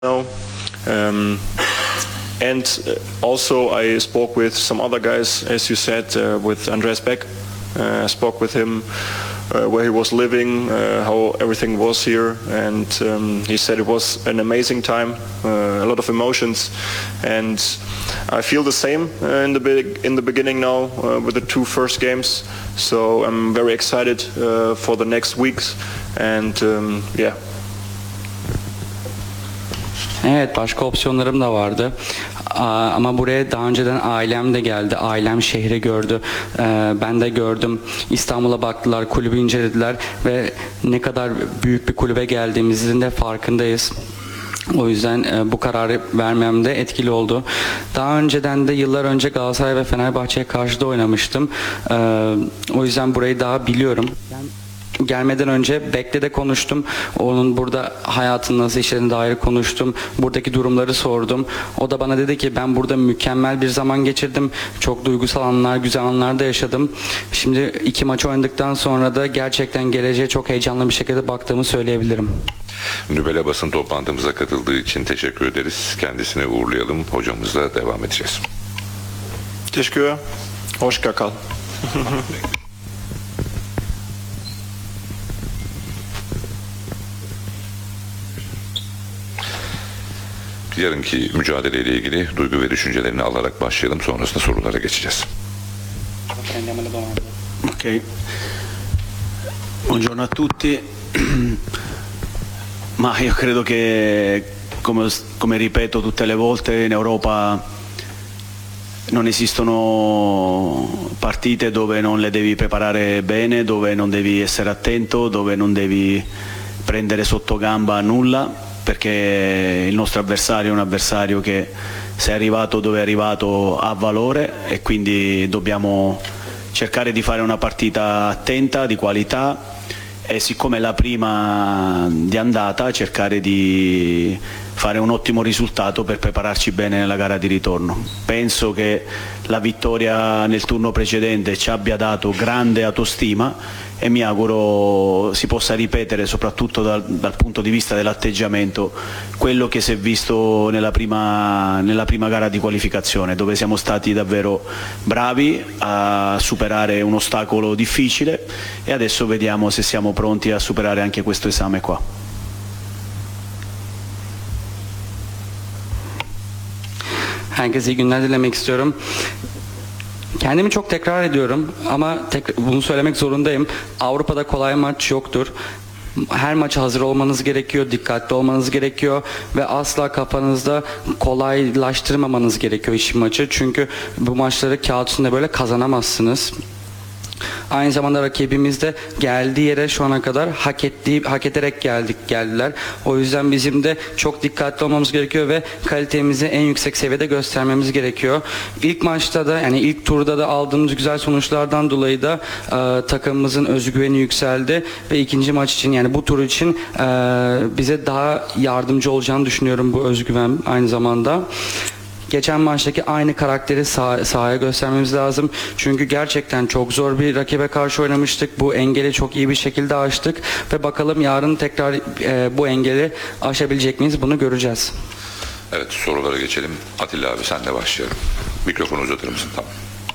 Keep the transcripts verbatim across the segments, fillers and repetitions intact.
now. Um, and also I spoke with some other guys, as you said, uh, with Andreas Beck. Uh, I spoke with him uh, where he was living, uh, how everything was here, and um, he said it was an amazing time, uh, a lot of emotions, and I feel the same uh, in the big, in the beginning now uh, with the two first games. So I'm very excited uh, for the next weeks, and um, yeah. Evet, başka opsiyonlarım da vardı. Ama buraya daha önceden ailem de geldi. Ailem şehri gördü. Ben de gördüm. İstanbul'a baktılar, kulübü incelediler ve ne kadar büyük bir kulübe geldiğimizin de farkındayız. O yüzden bu kararı vermemde etkili oldu. Daha önceden de yıllar önce Galatasaray ve Fenerbahçe'ye karşı da oynamıştım. O yüzden burayı daha biliyorum. Gelmeden önce Bek'le de konuştum. Onun burada hayatın nasıl işlediğine dair konuştum. Buradaki durumları sordum. O da bana dedi ki ben burada mükemmel bir zaman geçirdim. Çok duygusal anlar, güzel anlar da yaşadım. Şimdi iki maç oynadıktan sonra da gerçekten geleceğe çok heyecanlı bir şekilde baktığımı söyleyebilirim. Nübele basın toplantımıza katıldığı için teşekkür ederiz. Kendisine uğurlayalım. Hocamızla devam edeceğiz. Teşekkür. Hoş kal. Yarınki mücadeleyle ilgili duygu ve düşüncelerini alarak başlayalım. Sonrasında sorulara geçeceğiz. Ok. Buongiorno a tutti. Ma io credo che, come, come ripeto tutte le volte, in Europa non esistono partite dove non le devi preparare bene, dove non devi essere attento, dove non devi prendere sotto gamba nulla, perché il nostro avversario è un avversario che, se è arrivato dove è arrivato, ha valore, e quindi dobbiamo cercare di fare una partita attenta, di qualità, e siccome è la prima di andata, cercare di fare un ottimo risultato per prepararci bene nella gara di ritorno. Penso che la vittoria nel turno precedente ci abbia dato grande autostima e mi auguro si possa ripetere, soprattutto dal, dal punto di vista dell'atteggiamento, quello che si è visto nella prima, nella prima gara di qualificazione, dove siamo stati davvero bravi a superare un ostacolo difficile, e adesso vediamo se siamo pronti a superare anche questo esame qua. Herkese iyi günler dilemek istiyorum. Kendimi çok tekrar ediyorum ama tek, bunu söylemek zorundayım. Avrupa'da kolay maç yoktur. Her maça hazır olmanız gerekiyor, dikkatli olmanız gerekiyor ve asla kafanızda kolaylaştırmamanız gerekiyor işin maçı. Çünkü bu maçları kağıt üstünde böyle kazanamazsınız. Aynı zamanda rakibimiz de geldiği yere şu ana kadar hak ettiği, hak ederek geldik geldiler. O yüzden bizim de çok dikkatli olmamız gerekiyor ve kalitemizi en yüksek seviyede göstermemiz gerekiyor. İlk maçta da, yani ilk turda da aldığımız güzel sonuçlardan dolayı da e, takımımızın özgüveni yükseldi ve ikinci maç için, yani bu tur için e, bize daha yardımcı olacağını düşünüyorum bu özgüven aynı zamanda. Geçen maçtaki aynı karakteri sah sahaya göstermemiz lazım. Çünkü gerçekten çok zor bir rakibe karşı oynamıştık. Bu engeli çok iyi bir şekilde aştık ve bakalım yarın tekrar e, bu engeli aşabilecek miyiz? Bunu göreceğiz. Evet, sorulara geçelim. Atilla abi, senle başlayalım. Mikrofonu uzatır mısın? Tamam.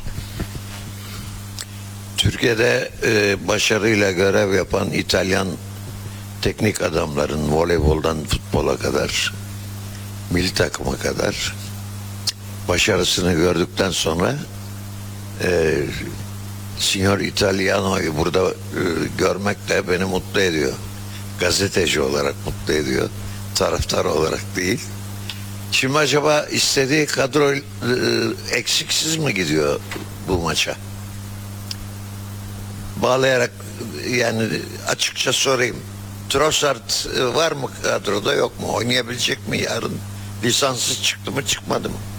Türkiye'de e, başarıyla görev yapan İtalyan teknik adamların voleyboldan futbola kadar, milli takıma kadar başarısını gördükten sonra e, Signor Italiano'yu burada e, görmek de beni mutlu ediyor. Gazeteci olarak mutlu ediyor. Taraftar olarak değil. Şimdi acaba istediği kadro e, eksiksiz mi gidiyor bu maça? Bağlayarak, yani açıkça sorayım. Trossard var mı kadroda, yok mu? Oynayabilecek mi yarın? Lisanssız çıktı mı, çıkmadı mı?